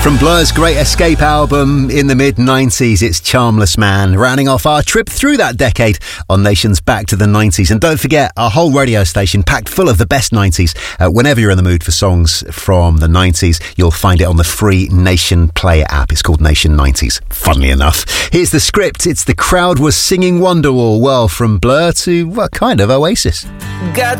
From Blur's Great Escape album in the mid-90s, it's Charmless Man, rounding off our trip through that decade on Nation's Back to the 90s. And don't forget, our whole radio station packed full of the best 90s. Whenever you're in the mood for songs from the 90s, you'll find it on the free Nation Player app. It's called Nation 90s, funnily enough. Here's the script. It's The Crowd Was Singing Wonderwall. Well, from Blur to, kind of Oasis. Got